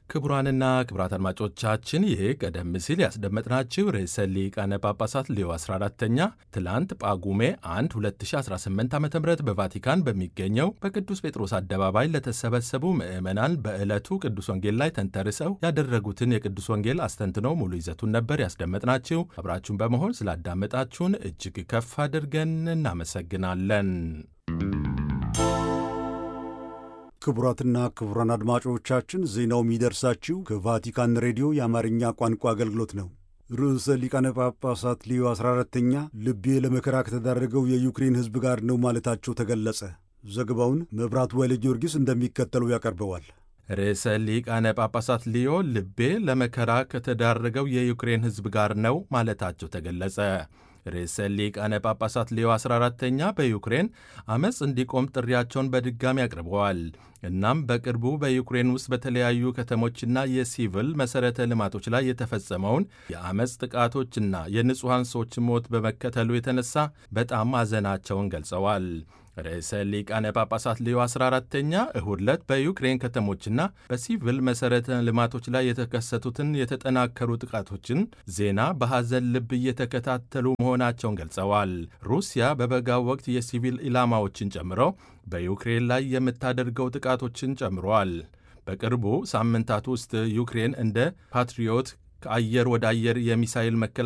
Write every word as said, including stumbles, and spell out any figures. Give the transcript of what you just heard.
ክቡራንና ክቡራት አድማጮቻችን ይህ ቀደም ሲል ያስደመጥናችሁ ርዕሰ ሊቃነ ጳጳሳት ሌዮ አስራ አራተኛ ትላንት ጳጉሜ አንድ ሁለት ሺህ አስራ ስምንት ዓ ም በቫቲካን በሚገኘው በቅዱስ ጴጥሮስ አደባባይ ለተሰበሰቡ ምዕመናን በዕለቱ ቅዱስ ወንጌል ላይ ተንተርሰው ያደረጉትን የቅዱስ ወንጌል አስተንትኖ ሙሉ ይዘቱን ነበር ያስደመጥናችሁ። አብራችሁን በመሆን ስላዳመጣችሁን እጅግ ከፍ አድርገን እናመሰግናለን። ክቡራትና ክቡራን አድማጮቻችን ዜናው የሚደርሳችሁ ከቫቲካን ሬዲዮ የአማርኛ ቋንቋ አገልግሎት ነው። ርዕሰ ሊቃነ ጳጳሳት ሌዮ አስራ አራተኛ ልቤ ለመከራ ከተዳረገው የዩክሬን ሕዝብ ጋር ነው ማለታቸው ተገለጸ። ዘገባውን መብራቱ ኃይለ ጊዮርጊስ እንደሚከተለው ያቀርበዋል። ርዕሰ ሊቃነ ጳጳሳት ሌዮ ልቤ ለመከራ ከተዳረገው የዩክሬን ሕዝብ ጋር ነው ማለታቸው ተገለጸ። ርዕሰ ሊቃነ ጳጳሳት ሌዮ አስራ አራተኛ በዩክሬን አመፅ እንዲቆም ጥሪያቸውን በድጋሚ አቅርበዋል። እናም በቅርቡ በዩክሬን ውስጥ በተለያዩ ከተሞችና የሲቪል መሠረተ ልማቶች ላይ የተፈጸመውን የአመፅ ጥቃቶችና የንጹሐን ሰዎች ሞት በመከተሉ የተነሳ በጣም ማዘናቸውን ገልጸዋል። ርዕሰ ሊቃነ ጳጳሳት ሌዮ አስራ አራተኛ እሁድ ዕለት በዩክሬን ከተሞችና በሲቪል መሠረተ ልማቶች ላይ የተከሰቱትን የተጠናከሩ ጥቃቶችን ዜና በሐዘን ልብ እየተከታተሉ መሆናቸውን ገልጸዋል። ሩሲያ በበጋው ወቅት የሲቪል ኢላማዎችን ጨምሮ በዩክሬን ላይ የምታደርገው ጥቃቶችን ጨምሯል። በቅርቡ ሳምንታት ውስጥ ዩክሬን እንደ ፓትሪዮት ከአየር ወደ አየር የሚሳይል መከላከያ